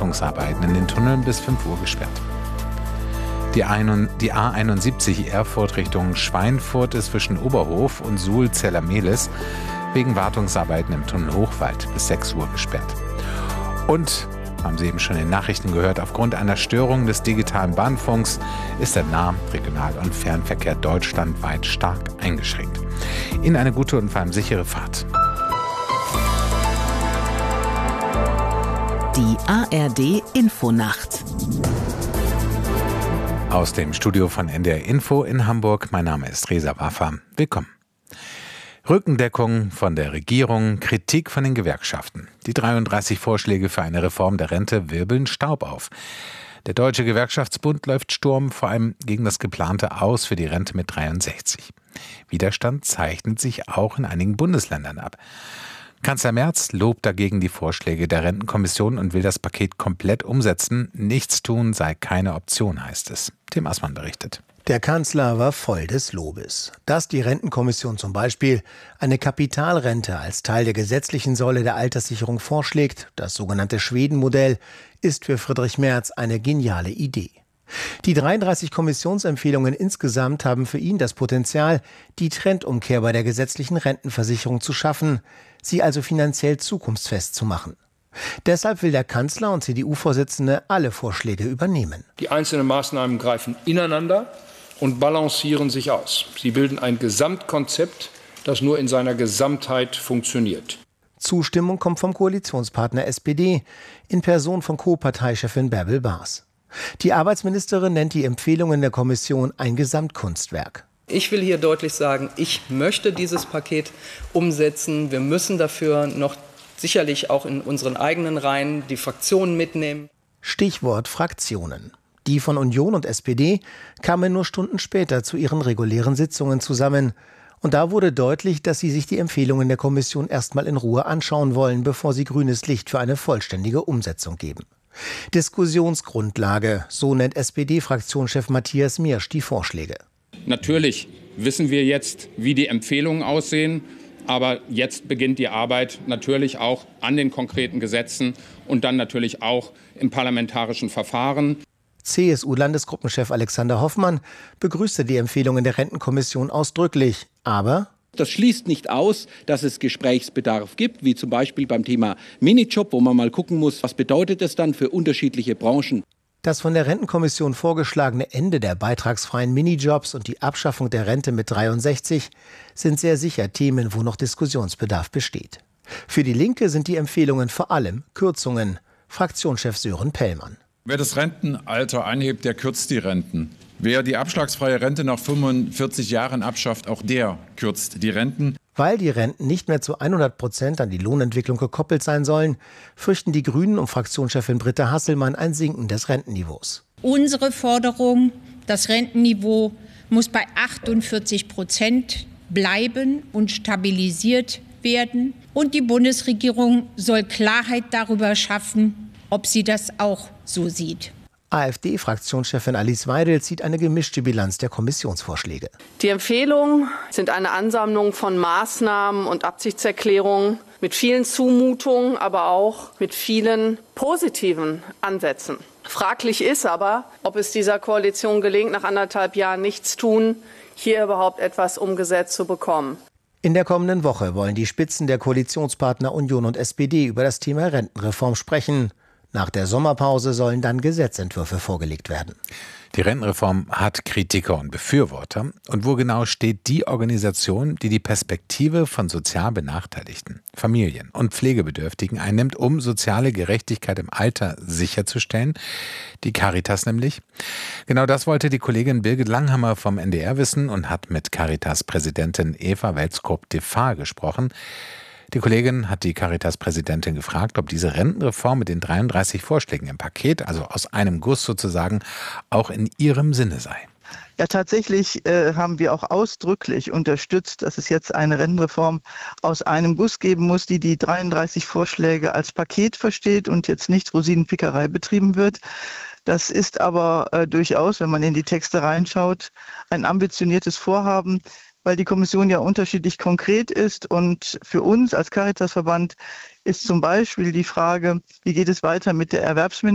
Wartungsarbeiten in den Tunneln bis 5 Uhr gesperrt. Die A71 Erfurt Richtung Schweinfurt ist zwischen Oberhof und Suhl-Zellermehlis wegen Wartungsarbeiten im Tunnel Hochwald bis 6 Uhr gesperrt. Und, haben Sie eben schon in den Nachrichten gehört, aufgrund einer Störung des digitalen Bahnfunks ist der Nah-, Regional- und Fernverkehr deutschlandweit stark eingeschränkt. Ihnen eine gute und vor allem sichere Fahrt. Die ARD Infonacht. Aus dem Studio von NDR Info in Hamburg. Mein Name ist Reza Waffa. Willkommen. Rückendeckung von der Regierung, Kritik von den Gewerkschaften. Die 33 Vorschläge für eine Reform der Rente wirbeln Staub auf. Der Deutsche Gewerkschaftsbund läuft Sturm, vor allem gegen das geplante Aus für die Rente mit 63. Widerstand zeichnet sich auch in einigen Bundesländern ab. Kanzler Merz lobt dagegen die Vorschläge der Rentenkommission und will das Paket komplett umsetzen. Nichts tun sei keine Option, heißt es. Tim Assmann berichtet. Der Kanzler war voll des Lobes. Dass die Rentenkommission zum Beispiel eine Kapitalrente als Teil der gesetzlichen Säule der Alterssicherung vorschlägt, das sogenannte Schweden-Modell, ist für Friedrich Merz eine geniale Idee. Die 33 Kommissionsempfehlungen insgesamt haben für ihn das Potenzial, die Trendumkehr bei der gesetzlichen Rentenversicherung zu schaffen, sie also finanziell zukunftsfest zu machen. Deshalb will der Kanzler und CDU-Vorsitzende alle Vorschläge übernehmen. Die einzelnen Maßnahmen greifen ineinander und balancieren sich aus. Sie bilden ein Gesamtkonzept, das nur in seiner Gesamtheit funktioniert. Zustimmung kommt vom Koalitionspartner SPD in Person von Co-Parteichefin Bärbel Baas. Die Arbeitsministerin nennt die Empfehlungen der Kommission ein Gesamtkunstwerk. Ich will hier deutlich sagen, ich möchte dieses Paket umsetzen. Wir müssen dafür noch sicherlich auch in unseren eigenen Reihen die Fraktionen mitnehmen. Stichwort Fraktionen. Die von Union und SPD kamen nur Stunden später zu ihren regulären Sitzungen zusammen. Und da wurde deutlich, dass sie sich die Empfehlungen der Kommission erstmal in Ruhe anschauen wollen, bevor sie grünes Licht für eine vollständige Umsetzung geben. Diskussionsgrundlage, so nennt SPD-Fraktionschef Matthias Miersch die Vorschläge. Natürlich wissen wir jetzt, wie die Empfehlungen aussehen, aber jetzt beginnt die Arbeit natürlich auch an den konkreten Gesetzen und dann natürlich auch im parlamentarischen Verfahren. CSU-Landesgruppenchef Alexander Hoffmann begrüßte die Empfehlungen der Rentenkommission ausdrücklich, aber das schließt nicht aus, dass es Gesprächsbedarf gibt, wie zum Beispiel beim Thema Minijob, wo man mal gucken muss, was bedeutet es dann für unterschiedliche Branchen. Das von der Rentenkommission vorgeschlagene Ende der beitragsfreien Minijobs und die Abschaffung der Rente mit 63 sind sehr sicher Themen, wo noch Diskussionsbedarf besteht. Für die Linke sind die Empfehlungen vor allem Kürzungen. Fraktionschef Sören Pellmann. Wer das Rentenalter anhebt, der kürzt die Renten. Wer die abschlagsfreie Rente nach 45 Jahren abschafft, auch der kürzt die Renten. Weil die Renten nicht mehr zu 100% an die Lohnentwicklung gekoppelt sein sollen, fürchten die Grünen um Fraktionschefin Britta Hasselmann ein Sinken des Rentenniveaus. Unsere Forderung, das Rentenniveau muss bei 48% bleiben und stabilisiert werden. Und die Bundesregierung soll Klarheit darüber schaffen, ob sie das auch so sieht. AfD-Fraktionschefin Alice Weidel zieht eine gemischte Bilanz der Kommissionsvorschläge. Die Empfehlungen sind eine Ansammlung von Maßnahmen und Absichtserklärungen mit vielen Zumutungen, aber auch mit vielen positiven Ansätzen. Fraglich ist aber, ob es dieser Koalition gelingt, nach 1,5 Jahren nichts tun, hier überhaupt etwas umgesetzt zu bekommen. In der kommenden Woche wollen die Spitzen der Koalitionspartner Union und SPD über das Thema Rentenreform sprechen. Nach der Sommerpause sollen dann Gesetzentwürfe vorgelegt werden. Die Rentenreform hat Kritiker und Befürworter. Und wo genau steht die Organisation, die die Perspektive von sozial Benachteiligten, Familien und Pflegebedürftigen einnimmt, um soziale Gerechtigkeit im Alter sicherzustellen? Die Caritas nämlich. Genau das wollte die Kollegin Birgit Langhammer vom NDR wissen und hat mit Caritas-Präsidentin Eva Welskop-Defahr gesprochen. Die Kollegin hat die Caritas-Präsidentin gefragt, ob diese Rentenreform mit den 33 Vorschlägen im Paket, also aus einem Guss sozusagen, auch in ihrem Sinne sei. Ja, tatsächlich haben wir auch ausdrücklich unterstützt, dass es jetzt eine Rentenreform aus einem Guss geben muss, die die 33 Vorschläge als Paket versteht und jetzt nicht Rosinenpickerei betrieben wird. Das ist aber durchaus, wenn man in die Texte reinschaut, ein ambitioniertes Vorhaben, weil die Kommission ja unterschiedlich konkret ist. Und für uns als Caritasverband ist zum Beispiel die Frage, wie geht es weiter mit der Erwerbsminderung?